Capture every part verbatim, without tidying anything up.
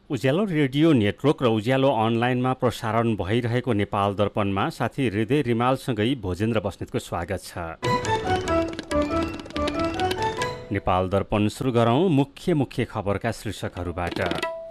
उज्यालो radio network र उज्यालो अनलाइनमा प्रसारण भइरहेको नेपाल दर्पणमा साथी हृदय रिमालसँगै भोजेन्द्र बस्नेतको स्वागत छ। नेपाल दर्पण सुरु गरौँ मुख्य मुख्य खबरका शीर्षकहरूबाट।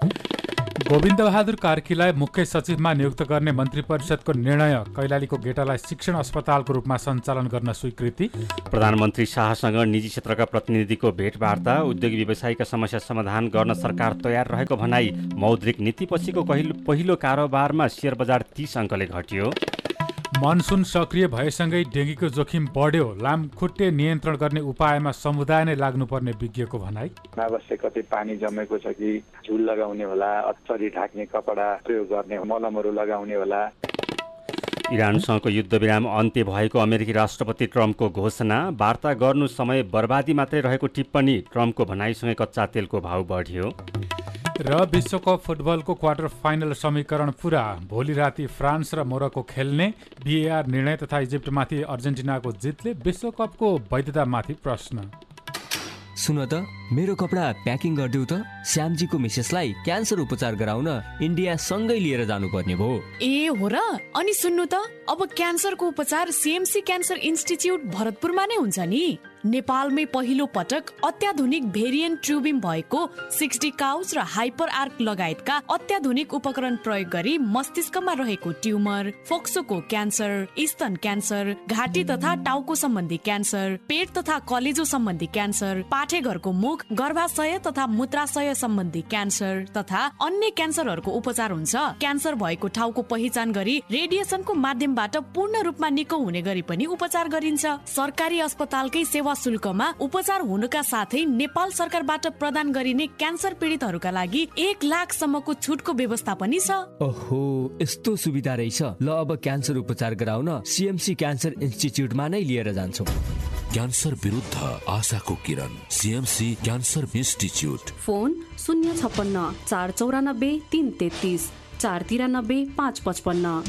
गोविन्द बहादुर कार्कीलाई मुख्य सचिवमा नियुक्त गर्ने मन्त्री परिषदको निर्णय, कैलालीको गेटालाई शिक्षण अस्पतालको रूपमा सञ्चालन गर्न स्वीकृति। प्रधानमन्त्री शाहसँग निजी क्षेत्रका प्रतिनिधिको भेटवार्ता, उद्योगी व्यवसायीका समस्या समाधान गर्न सरकार तयार रहेको भनाई। मौद्रिक नीतिपछिको पहिलो कारोबारमा शेयर बजार तीस अङ्कले घट्यो। मनसुन सक्रिय भएसँगै डेङ्गीको जोखिम बढ्यो, लामखुट्टे नियन्त्रण गर्ने उपायमा समुदाय नै लाग्नुपर्ने विज्ञको भनाई। अनावश्यक कतै पानी जमेको छ कि झुल लगाउने होला, अत्तरी ढाक्ने कपडा प्रयोग गर्ने, मलमहरू लगाउने होला। इरानसँगको युद्धविराम अन्त्य भएको अमेरिकी राष्ट्रपति ट्रम्पको घोषणा, वार्ता गर्नु समय बर्बादी मात्रै रहेको टिप्पणी। ट्रम्पको भनाइसँगै कच्चा तेलको भाउ बढ्यो। र विश्वकप फुटबलको क्वार्टर फाइनल समीकरण पुरा, भोलि राति फ्रान्स र मोरक्को खेल्ने। बीएआर निर्णय तथा इजिप्टमाथि अर्जेन्टिनाको जितले विश्वकपको वैधतामाथि प्रश्न। सुन त, मेरो कपडा प्याकिङ गरिदेऊ त, श्यामजीको मिसेसलाई क्यान्सर उपचार गराउन इन्डिया सँगै लिएर जानुपर्ने भयो। ए हो र? अनि सुन्नु त, अब क्यान्सरको उपचार सीएमसी क्यान्सर इन्स्टिच्युट भरतपुरमा नै हुन्छ नि। नेपालमै पहिलो पटक अत्याधुनिक भेरिएन्ट ट्युबिम भएको सिक्सटी काउज र हाइपर आर्क लगायतका अत्याधुनिक उपकरण प्रयोग गरी मस्तिष्कमा रहेको ट्युमर, फोक्सोको क्यान्सर, स्तन क्यान्सर, घाँटी तथा टाउको सम्बन्धी क्यान्सर, पेट तथा कलेजो सम्बन्धी क्यान्सर, पाठेघरको मुख, गर्भाशय तथा मूत्राशय सम्बन्धी क्यान्सर तथा अन्य क्यान्सरहरूको उपचार हुन्छ। क्यान्सर भएको ठाउँको पहिचान गरी रेडिएसनको माध्यमबाट पूर्ण रूपमा निको हुने गरी पनि उपचार गरिन्छ। सरकारी अस्पतालकै सेवा शुल्कमा उपचार हुनुका साथै नेपाल सरकारबाट प्रदान गरिने क्यान्सर पीडितहरूका लागि एक लाख सम्मको छुटको व्यवस्था पनि छ। ओहो, यस्तो सुविधा रहेछ। ल, अब क्यान्सर उपचार गराउन सीएमसी क्यान्सर इन्स्टिच्युटमा नै लिएर जान्छौँ। क्यान्सर विरुद्ध आशाको किरण, सीएमसी क्यान्सर इन्स्टिच्युट। फोन शून्य छप्पन्न चार चौरानब्बे तीन तेत्तिस चार तिरानब्बे पाँच पचपन्न।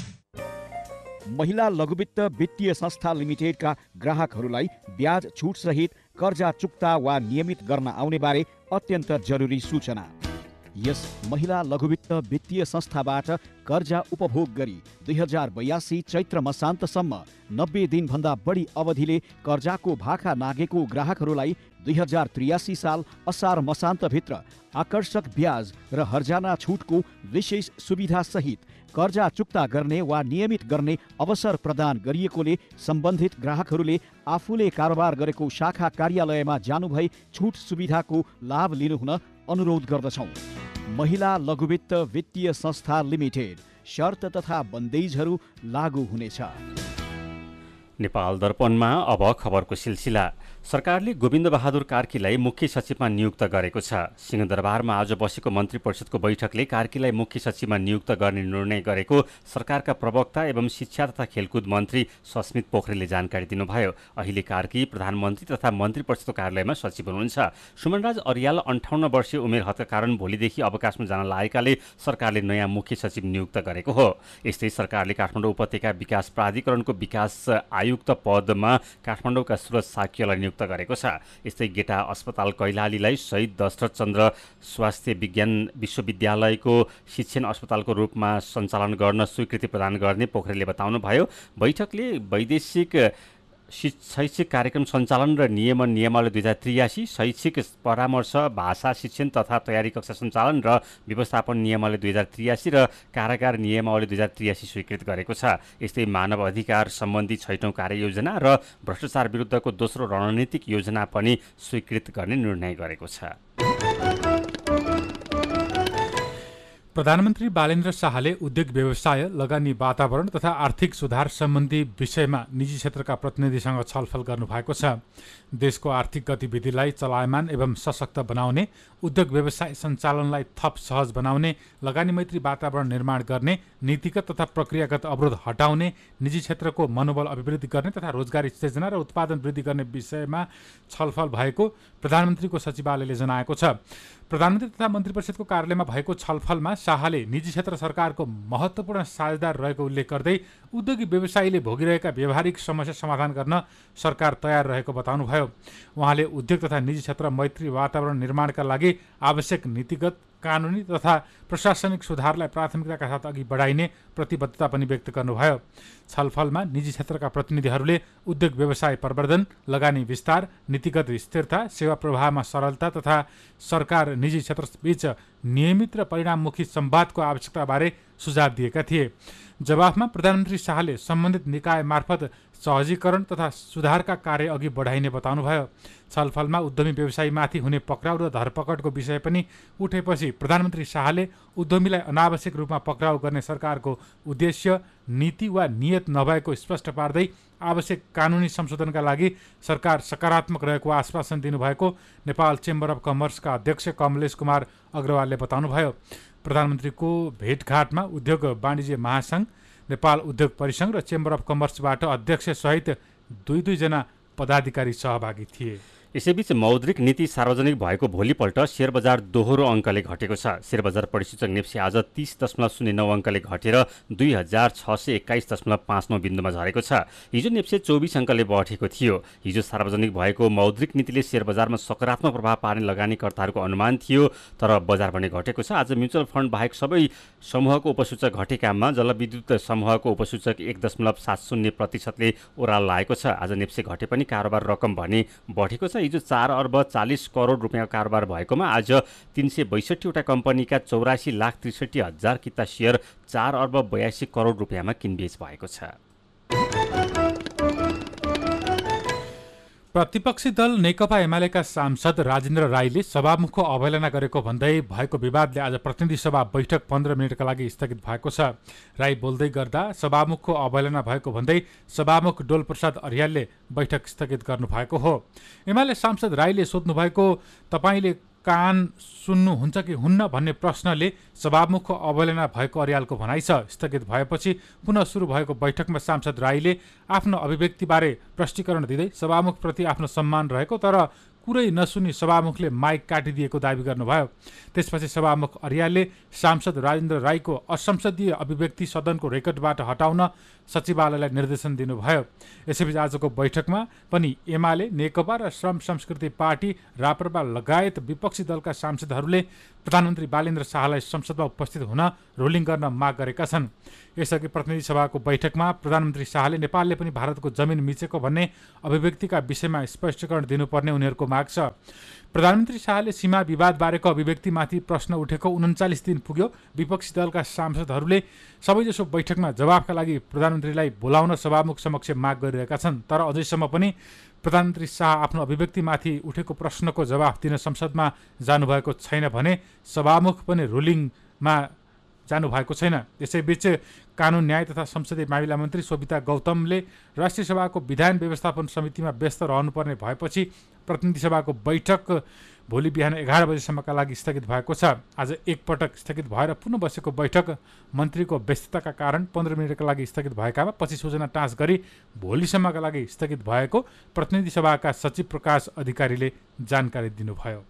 महिला लघुवित्त वित्तीय संस्था लिमिटेडका ग्राहकहरूलाई ब्याज छुट सहित कर्जा चुक्ता वा नियमित गर्न आउने बारे अत्यन्त जरुरी सूचना। यस महिला लघुवित्त वित्तीय संस्थाबाट कर्जा उपभोग गरी दुई हजार बयासी चैत्र मसान्तसम्म नब्बे दिनभन्दा बढी अवधिले कर्जाको भाका नागेको ग्राहकहरूलाई दुई हजार त्रियासी साल असार मसान्तभित्र आकर्षक ब्याज र हर्जाना छुटको विशेष सुविधा सहित कर्जा चुक्ता गर्ने वा नियमित गर्ने अवसर प्रदान गरिएकोले सम्बन्धित ग्राहकहरूले आफूले कारोबार गरेको शाखा कार्यालयमा जानुभई छुट सुविधाको लाभ लिनुहुन अनुरोध गर्दछौँ। महिला लघुवित्त वित्तीय संस्था लिमिटेड। शर्त तथा बन्देजहरू लागू हुनेछ। नेपाल दर्पणमा अब खबरको सिलसिला। सरकारले गोविन्द बहादुर कार्कीलाई मुख्य सचिवमा नियुक्त गरेको छ। सिंहदरबारमा आज बसेको मन्त्री परिषदको बैठकले कार्कीलाई मुख्य सचिवमा नियुक्त गर्ने निर्णय गरेको सरकारका प्रवक्ता एवं शिक्षा तथा खेलकुद मन्त्री सस्मित पोखरेलले जानकारी दिनुभयो। अहिले कार्की प्रधानमन्त्री तथा मन्त्री परिषदको कार्यालयमा सचिव हुनुहुन्छ। सुमनराज अर्याल अन्ठाउन्न वर्षीय उमेर हदका कारण भोलिदेखि अवकाशमा जान लागेकाले सरकारले नयाँ मुख्य सचिव नियुक्त गरेको हो। यस्तै सरकारले काठमाडौँ उपत्यका विकास प्राधिकरणको विकास आयुक्त पदमा काठमाडौँका सुरज साक्यलाई नियुक्त गरेको छ। यस्तै गेटा अस्पताल कैलालीलाई शहीद दशरथ चन्द्र स्वास्थ्य विज्ञान विश्वविद्यालयको शिक्षण अस्पतालको रूपमा सञ्चालन गर्न स्वीकृति प्रदान गर्ने पोखरेलले बताउनुभयो। बैठकले वैदेशिक शैक्षिक कार्यक्रम सञ्चालन र नियमन नियमावली दुई हजार त्रियासी, शैक्षिक परामर्श, भाषा शिक्षण तथा तयारी कक्षा सञ्चालन र व्यवस्थापन नियमावली दुई हजार त्रियासी र कारागार नियमावली दुई हजार त्रियासी स्वीकृत गरेको छ। यस्तै मानव अधिकार सम्बन्धी छैटौँ कार्ययोजना र भ्रष्टाचार विरुद्धको दोस्रो रणनीतिक योजना पनि स्वीकृत गर्ने निर्णय गरेको छ। प्रधानमन्त्री बालेन्द्र शाहले उद्योग व्यवसाय, लगानी वातावरण तथा आर्थिक सुधार सम्बन्धी विषयमा निजी क्षेत्रका प्रतिनिधिसँग छलफल गर्नुभएको छ। देशको आर्थिक गतिविधिलाई चलायमान एवं सशक्त बनाउने, उद्योग व्यवसाय सञ्चालनलाई थप सहज बनाउने, लगानी मैत्री वातावरण निर्माण गर्ने, नीतिगत तथा प्रक्रियागत अवरोध हटाउने, निजी क्षेत्रको मनोबल अभिवृद्धि गर्ने तथा रोजगारी सृजना र उत्पादन वृद्धि गर्ने विषयमा छलफल भएको प्रधानमन्त्रीको सचिवालयले जनाएको छ। प्रधानमन्त्री तथा मन्त्री परिषदको कार्यालयमा भएको छलफलमा शाहले निजी क्षेत्र सरकारको महत्त्वपूर्ण साझेदार रहेको उल्लेख गर्दै उद्योगी व्यवसायीले भोगिरहेका व्यावहारिक समस्या समाधान गर्न सरकार तयार रहेको बताउनुभयो। उहाँले उद्योग तथा निजी क्षेत्र मैत्री वातावरण निर्माणका लागि आवश्यक नीतिगत कानुनी तथा प्रशासनिक सुधारलाई प्राथमिकताका साथ अघि बढाइने प्रतिबद्धता पनि व्यक्त गर्नुभयो। छलफलमा निजी क्षेत्रका प्रतिनिधिहरूले उद्योग व्यवसाय प्रवर्धन, लगानी विस्तार, नीतिगत स्थिरता, सेवा प्रवाहमा सरलता तथा सरकार निजी क्षेत्रबीच नियमित र परिणाममुखी संवादको आवश्यकताबारे सुझाव दिएका थिए। जवाफमा प्रधानमन्त्री शाहले सम्बन्धित निकाय मार्फत सहजीकरण तथा सुधारका कार्य अघि बढाइने बताउनुभयो। छलफलमा उद्यमी व्यवसायीमाथि हुने पक्राउ र धरपकडको विषय पनि उठेपछि प्रधानमन्त्री शाहले उद्यमीलाई अनावश्यक रूपमा पक्राउ गर्ने सरकारको उद्देश्य, नीति वा नियत नभएको स्पष्ट पार्दै आवश्यक कानुनी संशोधनका लागि सरकार सकारात्मक रहेको आश्वासन दिनुभएको नेपाल चेम्बर अफ कमर्सका अध्यक्ष कमलेश कुमार अग्रवालले बताउनुभयो। प्रधानमन्त्रीको भेटघाटमा उद्योग वाणिज्य महासङ्घ, नेपाल उद्योग परिसङ्घ र चेम्बर अफ कमर्सबाट अध्यक्षसहित दुई दुईजना पदाधिकारी सहभागी थिए। यसैबीच मौद्रिक नीति सार्वजनिक भएको भोलिपल्ट शेयर बजार दोहोरो अङ्कले घटेको छ। शेयर बजार परिसूचक नेप्से आज तीस दशमलव शून्य नौ अङ्कले घटेर दुई हजार छ सय एक्काइस दशमलव पाँच नौ बिन्दुमा झरेको छ। हिजो नेप्से चौबिस अङ्कले बढेको थियो। हिजो सार्वजनिक भएको मौद्रिक नीतिले शेयर बजारमा सकारात्मक प्रभाव पार्ने लगानीकर्ताहरूको अनुमान थियो, तर बजार भने घटेको छ। आज म्युचुअल फन्ड बाहेक सबै समूहको उपसूचक घटेकामा जलविद्युत समूहको उपसूचक एक दशमलव सात शून्य प्रतिशतले ओह्रालो लागेको छ। आज नेप्से घटे पनि कारोबार रकम भने बढेको छ। हिजो चार अर्ब चालिस करोड रुपियाँ कारोबार भएकोमा आज तीन सय बैसठीवटा कम्पनीका चौरासी लाख त्रिसठी हजार किता सेयर चार अर्ब बयासी करोड रुपियाँमा किनबेच भएको छ। प्रतिपक्षी दल नेकपा एमालेका सांसद राजेन्द्र राईले सभामुखको अवहेलना गरेको भन्दै भएको विवादले आज प्रतिनिधि सभा बैठक पन्ध्र मिनटका लागि स्थगित भएको छ। राई बोल्दै गर्दा सभामुखको अवहेलना भएको भन्दै सभामुख डोल प्रसाद अर्यालले बैठक स्थगित गर्नुभएको हो। एमाले सांसद राईले सोध्नुभएको तपाईले कान सुन्नुहुन्छ कि हुन्न भन्ने प्रश्नले सभामुखको अवहेलना भएको अर्यालको भनाइ छ। स्थगित भएपछि पुनः सुरु भएको बैठकमा सांसद राईले आफ्नो अभिव्यक्तिबारे प्रष्टीकरण दिँदै सभामुखप्रति आफ्नो सम्मान रहेको तर कुरै नसुनी सभामुखले माइक काटिदिएको दावी गर्नुभयो। त्यसपछि सभामुख अर्यालले सांसद राजेन्द्र राईको असंसदीय अभिव्यक्ति सदनको रेकर्डबाट हटाउन सचिवालयलाई निर्देशन दिनुभयो। यसैबीच आजको बैठकमा पनि एमाले, नेकपा र श्रम संस्कृति पार्टी, राप्रपा लगायत विपक्षी दलका सांसदहरूले प्रधानमन्त्री बालेन्द्र शाहलाई संसदमा उपस्थित हुन रुलिङ गर्न माग गरेका छन्। यसअघि प्रतिनिधि सभाको बैठकमा प्रधानमन्त्री शाहले नेपालले पनि भारतको जमिन मिचेको भन्ने अभिव्यक्तिका विषयमा स्पष्टीकरण दिनुपर्ने उनीहरूको माग छ। प्रधानमन्त्री शाहले सीमा विवाद बारेको अभिव्यक्तिमाथि प्रश्न उठेको उन्चालिस दिन पुग्यो। विपक्षी दलका सांसदहरूले सबैजसो बैठकमा जवाफका लागि प्रधानमन्त्रीलाई बोलाउन सभामुख समक्ष माग गरिरहेका छन्, तर अझैसम्म पनि प्रधानमन्त्री शाह आफ्नो अभिव्यक्तिमाथि उठेको प्रश्नको जवाफ दिन संसदमा जानुभएको छैन भने सभामुख पनि रुलिङमा जानुभएको छैन। यसैबीच कानुन, न्याय तथा संसदीय मामिला मन्त्री शोभिता गौतमले राष्ट्रिय सभाको विधान व्यवस्थापन समितिमा व्यस्त रहनुपर्ने भएपछि प्रतिनिधि सभाको बैठक भोलि बिहान एघार बजेसम्मका लागि स्थगित भएको छ। आज एकपटक स्थगित भएर पुनः बसेको बैठक मन्त्रीको व्यस्तताका कारण पन्ध्र मिनटका लागि स्थगित भएकामा पछि सूचना टाँच गरी भोलिसम्मका लागि स्थगित भएको प्रतिनिधि सभाका सचिव प्रकाश अधिकारीले जानकारी दिनुभयो।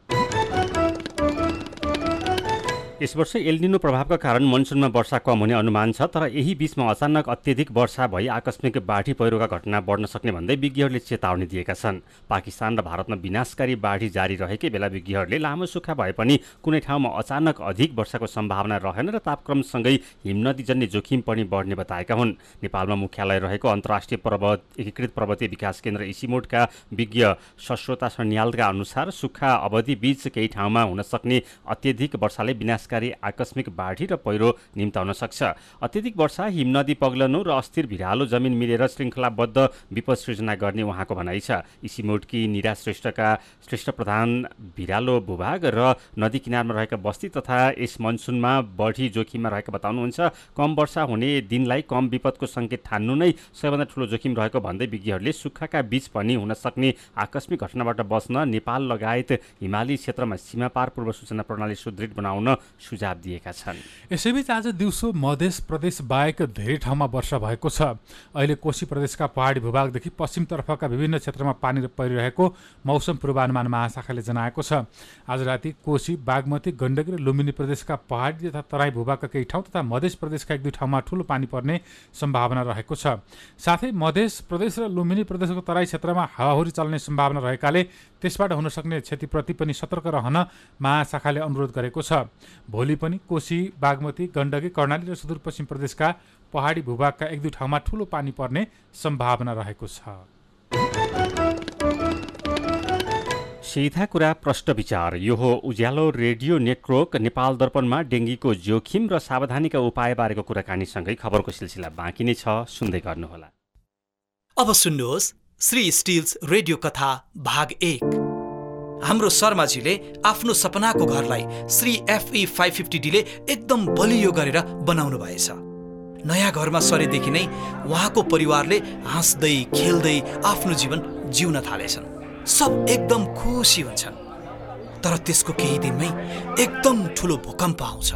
यस वर्ष एल्निनो प्रभावका कारण मनसुनमा वर्षा कम हुने अनुमान छ, तर यही बीचमा अचानक अत्यधिक वर्षा भई आकस्मिक बाढी पहिरोका घटना बढ्न सक्ने भन्दै विज्ञहरूले चेतावनी दिएका छन्। पाकिस्तान र भारतमा विनाशकारी बाढी जारी रहेकै बेला विज्ञहरूले लामो सुक्खा भए पनि कुनै ठाउँमा अचानक अधिक वर्षाको सम्भावना रहेन र तापक्रमसँगै हिमनदीजन्य जोखिम पनि बढ्ने बताएका हुन्। नेपालमा मुख्यालय रहेको अन्तर्राष्ट्रिय पर्वत एकीकृत पर्वतीय विकास केन्द्र इसिमोडका विज्ञ सश्रोता सन्यालका अनुसार सुक्खा अवधि बीच केही ठाउँमा हुन सक्ने अत्यधिक वर्षाले विनाश आकस्मिक बाढी र पहिरो निम्ताउन सक्छ। अत्यधिक वर्षा, हिमनदी पग्लनु र अस्थिर भिरालो जमिन मिलेर श्रृङ्खलाबद्ध विपद सृजना गर्ने उहाँको भनाइ छ। इसिमोडकी निरा श्रेष्ठका श्रेष्ठ प्रधान भिरालो भूभाग र नदी किनारमा रहेका बस्ती तथा यस मनसुनमा बढी जोखिममा रहेका बताउनुहुन्छ। कम वर्षा हुने दिनलाई कम विपदको सङ्केत ठान्नु नै सबैभन्दा ठुलो जोखिम रहेको भन्दै विज्ञहरूले सुक्खाका बीच पनि हुन सक्ने आकस्मिक घटनाबाट बच्न नेपाल लगायत हिमाली क्षेत्रमा सीमापार पूर्व सूचना प्रणाली सुदृढ बनाउन सुझाव दिएका छन्। यसैबीच आज दिउँसो मध्य प्रदेश बाहेक धेरै ठाउँमा वर्षा भएको छ। अहिले कोशी प्रदेशका पहाडी भूभागदेखि पश्चिमतर्फका विभिन्न क्षेत्रमा पानी परिरहेको मौसम पूर्वानुमान महाशाखाले जनाएको छ। आज राति कोशी, बागमती, गण्डकी र लुम्बिनी प्रदेशका पहाडी तथा तराई भूभागका केही ठाउँ तथा मध्य प्रदेशका एक दुई ठाउँमा ठूलो पानी पर्ने सम्भावना रहेको छ। साथै मध्य प्रदेश र लुम्बिनी प्रदेशको तराई क्षेत्रमा हावाहुरी चल्ने सम्भावना रहेकाले त्यसबाट हुन सक्ने क्षतिप्रति पनि सतर्क रहन महाशाखाले अनुरोध गरेको छ। भोलि पनि कोशी, बागमती, गण्डकी, कर्णाली र सुदूरपश्चिम प्रदेशका पहाडी भूभागका एक दुई ठाउँमा ठूलो पानी पर्ने सम्भावना रहेको छ। सीधा कुरा प्रश्न विचार। यो हो उज्यालो रेडियो नेटवर्क नेपाल दर्पणमा डेङ्गीको जोखिम र सावधानीका उपायबारेको कुराकानीसँगै खबरको सिलसिला बाँकी नै छ, सुन्दै गर्नुहोला। अब सुन्नुहोस् श्री स्टिल्स रेडियो कथा भाग एक। हाम्रो शर्माजीले आफ्नो सपनाको घरलाई श्री एफई फाइभ फिफ्टी डीले एकदम बलियो गरेर बनाउनु भएछ। नयाँ घरमा सरेदेखि नै उहाँको परिवारले हाँस्दै खेल्दै आफ्नो जीवन जिउन थालेछन्। सब एकदम खुसी हुन्छन्। तर त्यसको केही दिनमै एकदम ठुलो भूकम्प आउँछ।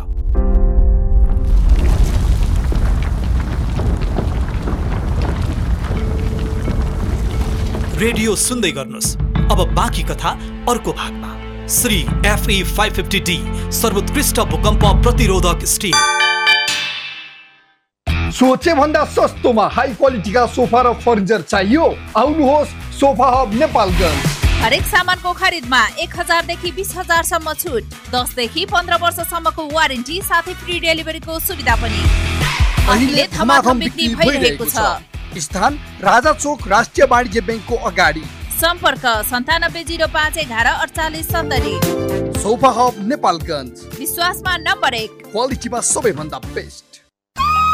रेडियो सुन्दै गर्नुहोस्। अब बाँकी कथा अर्को भागमा। Shri FE five fifty D सर्वोत्कृष्ट भूकम्प प्रतिरोधक स्टिल। सोचे भन्दा सस्तोमा हाई क्वालिटीका सोफा र फर्निचर चाहियो? आउनुहोस् सोफा हब नेपालगञ्ज। हरेक सामानको खरिदमा एक हजारदेखि बिस हजारसम्म छुट, दसदेखि पन्ध्र वर्षसम्मको वारेन्टी साथै फ्री डेलिभरीको सुविधा पनि। अहिले धमाधम बिक्री भइरहेको छ। स्थान राजा चोक राष्ट्रिय वाणिज्य ब्याङ्कको अगाडि। सम्पर्क सन्तानब्बे जिरो पाँच एघार अडचालिस सत्तरी। सोफा हब नेपालगञ्ज, विश्वासमा नम्बर एक, क्वालिटीमा सबैभन्दा बेस्ट।